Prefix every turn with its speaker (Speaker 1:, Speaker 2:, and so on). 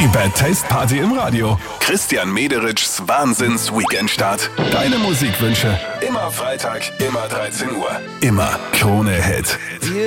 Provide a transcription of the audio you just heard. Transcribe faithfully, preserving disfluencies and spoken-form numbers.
Speaker 1: Die Bad Taste Party im Radio. Christian Mederitschs Wahnsinns-Weekendstart. Deine Musikwünsche. Immer Freitag, immer dreizehn Uhr. Immer Krone Hit.